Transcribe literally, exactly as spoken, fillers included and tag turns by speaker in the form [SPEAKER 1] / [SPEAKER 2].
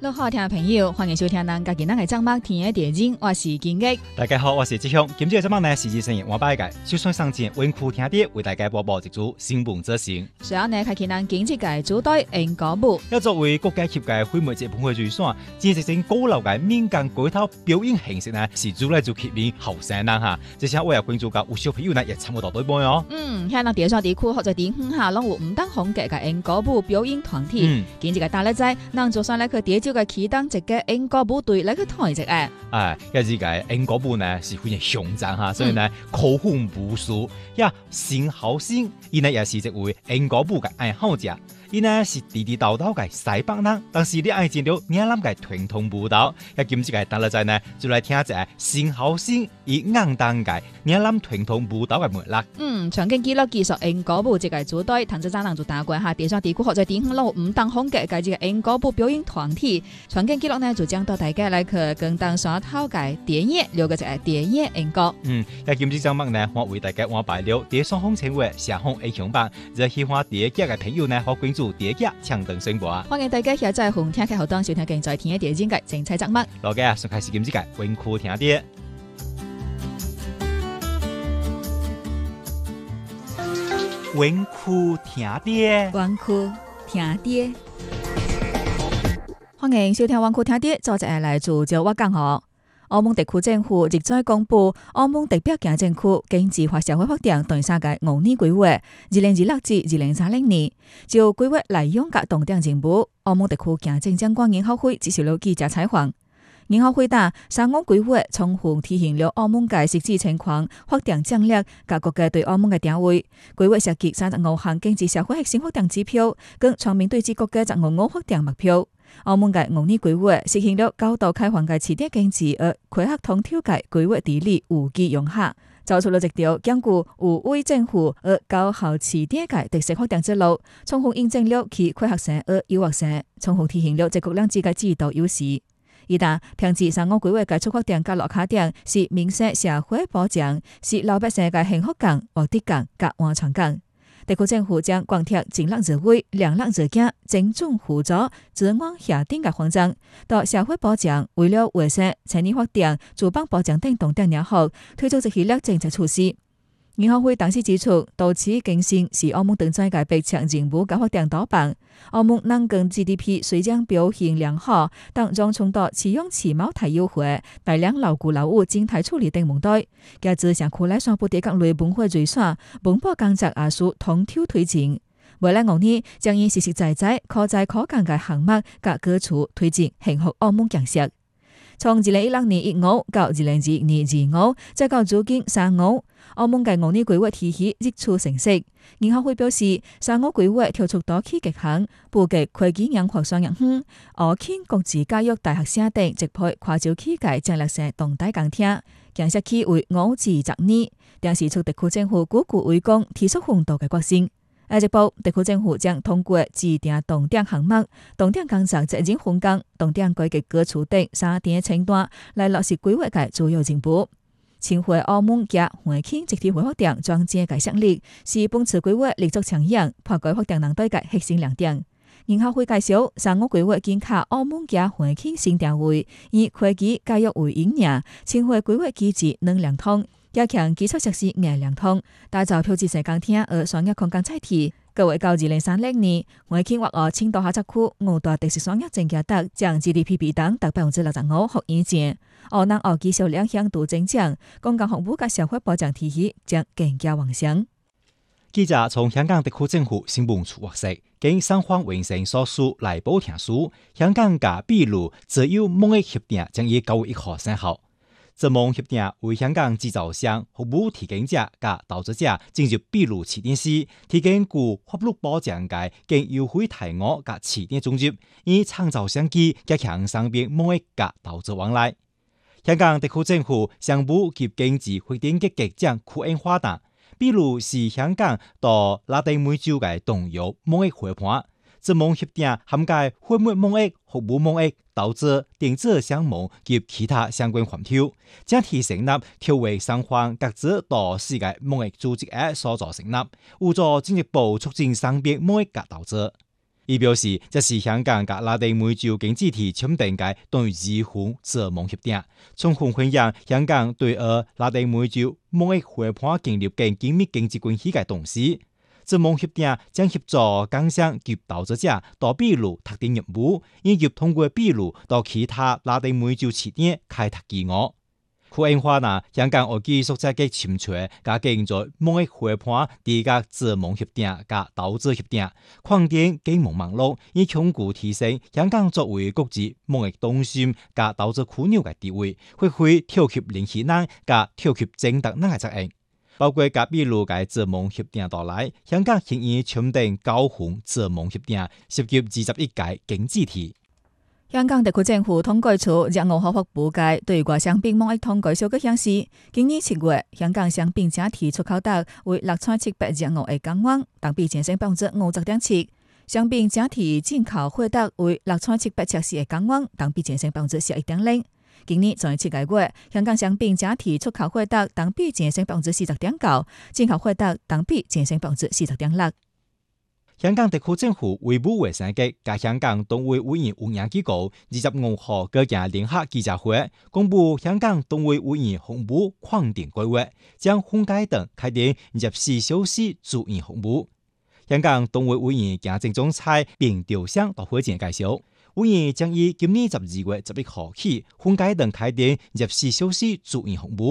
[SPEAKER 1] 各位聽眾朋友，歡迎收聽咱家己咱嘅節目《天嘅地景》，我是金毅。
[SPEAKER 2] 大家好，我是志雄。今朝嘅節目呢，是至星期我擺嘅，就算上前溫庫聽啲，為大家播報一組新聞資訊。
[SPEAKER 1] 隨後呢，開啟咱經濟嘅主隊英歌舞。
[SPEAKER 2] 要作為國家級嘅會媒節本會預算，正實行高樓嘅民間街頭表演形式呢，是主來做吸引後生人哈。這些我也關注到有小朋友呢，也參與到對半哦。
[SPEAKER 1] 嗯，喺咱地方地區或者地鄉下，攏有唔同風格嘅英歌舞表演團體。嗯，經濟嘅大力仔，咱就算來去地州嘅啟動一個英歌舞隊來去團一個。
[SPEAKER 2] 哎，一支嘅英歌舞呢是非常雄壯哈，所以呢口風無數，呀新好新，伊呢也是一位英歌舞嘅愛好者。伊呢是地地道道嘅西北人，但是你愛見到嶺南嘅傳統舞蹈，一今次嘅大家仔呢就來聽一個新好新以硬當嘅嶺南傳統舞蹈嘅脈絡。
[SPEAKER 1] 嗯，長經記錄技術英歌舞這個組隊，唐浙江人就打過下地方地區或者地方攏有唔同風格嘅這個英歌舞表演團體。長經記錄呢就將到大家來去跟當上頭嘅電影，了解一個電影英歌。
[SPEAKER 2] 嗯，一今次節目呢，我為大家安排了第雙風情為社風影響版，就喜歡第一集嘅朋友呢，可關注。第一集強登生活，
[SPEAKER 1] 歡迎大家下載紅聽嘅後端收聽更在天嘅地景嘅精彩節目。
[SPEAKER 2] 老嘅，從開始今次嘅溫庫聽啲，溫庫聽啲，
[SPEAKER 1] 溫庫聽啲。歡迎收聽溫庫聽啲，作者來自就我講河。澳門地區政府亦在公布，澳門特別行政區經濟和社會發展第三個五年規劃，二零二六至二零三零年，就規劃內容及重點政務。澳門地區行政長官研討會接受了記者採訪。研討會答三五規劃充分體現了澳門嘅實際情況、發展戰略及各界對澳門嘅定位。規劃涉及三十五項經濟社會核心發展指標，跟全面對治國嘅十五五發展目標。澳門嘅五年規劃實現了高度開放嘅市場經濟，而開發通透嘅規劃治理有機融合，走出了一條兼顧有為政府而高效市場嘅特色發展之路，充分印證了其開發性而誘惑性，充分體現了一國兩制嘅制度優勢。伊答評價三五規劃嘅出發點及落卡點是民生社會保障，是老百姓嘅幸福感、獲得感及安全感。地區政府將貫徹淨樂而為、良樂而行、精準輔助、治安協定嘅方針，到社會保障、為了衛生、青年發展、住房保障等重點領域推出一系列政策措施。研討會當時指出，多次更新是澳門等在嘅迫切任務及發展導板。澳門人均 G D P 雖然表現良好，但將重到啟用持茅台優惠、大量老古老屋靜態處理等問題。加之城區內宣布地各類文化預算、文保工作也屬通透推進。未來五年將以實實在在、可在可幹嘅項目及各處推進幸福澳門建設。從二零一六年一五到二零二二年二五，再到如今三五，澳門嘅五年規劃體系日出成色。研討會表示，三五規劃跳出多期極限，布局科技研發雙業園、澳慶國際教育大學社等，直配跨州區界戰略性動態鋼鐵，建設期為五至十年，但是出地區政府鼓鼓為公，提出風度嘅決心。下一步，地區政府將通過制定重點項目、重點工作責任分工、重點改革各處等三點清單，來落實規劃嘅主要進步。青回澳門及環境集體發展專項嘅設立，是本次規劃立足長遠、破改發展能力嘅核心亮點。研討會介紹，三五規劃建構澳門及環境新定位，以科技教育為引領，青回規劃機制能量通。加強基礎設施硬聯通，打造標誌性鋼鐵而商業空間載體。各位到二零三零年，環境或澳青島下側區五大特色商業增加得將 G D P 比等達百分之六十五或以上。澳南澳技術兩項度增長，公共服務及社會保障體系將更加完善。
[SPEAKER 2] 記者從香港特區政府新聞處獲悉，經雙方完成所屬來補聽書，香港嘅秘魯自由貿易協定將於九月一號生效。這項協定為香港製造商、服務提供者及投資者進入秘魯市場時，提供具法律保障嘅更優惠待遇及市場進入，以創造商機，加強雙邊貿易及投資往來。香港特區政府商務及經濟發展局局長庫恩華達，秘魯是香港到拉丁美洲嘅重要貿易夥伴。這項協定涵蓋貨物貿易、服務貿易、投資、電子商務及其他相關範疇，將提成立調為雙方各自到世界貿易組織嘅所在成立，有助進一步促進雙邊貿易及投資。 伊表示，這是香港甲拉丁美洲經濟體簽訂嘅關於二份自貿協定，充分弘揚香港對俄拉丁美洲貿易夥伴建立更緊密經濟關係嘅同時，自貿協定將協助港商及投資者到秘魯特定業務，以及通過秘魯到其他拉丁美洲市場開拓機會。佢印話呢，香港我繼續在嘅簽署加建在貿易夥伴啲嘅自貿協定加投資協定，擴展經貿網絡，以鞏固提升香港作為國際貿易中心加投資樞紐嘅地位，發揮挑起聯繫人加挑起政策人嘅責任。包括加秘魯嘅自貿協定到來，香港現已簽訂九份自貿協定，涉及二十一個經濟體。
[SPEAKER 1] 香港特區政府統計處日五號發布嘅對外商品貿易統計數據顯示，今年七月香港商品整體出口額為六千七百億五億港元，同比上升百分之五十點七；商品整體進口貨值為六千七百七十億港元，同比上升百分之十一點零。今年在七個月，香港商品整體出口貨值同比上升百分之四十點九，進口貨值同比上升百分之四十點六。
[SPEAKER 2] 香港特區政府衛務衛生局加香港動物委員會機構二十五號舉行聯合記者會，公布香港動物委員服務擴展規劃，將分階段開展二十四小時住院服務。香港動物委員行政總裁並調向到會前介紹，委員將於今年十二月十一號起分階段開展二十四小時住院服務。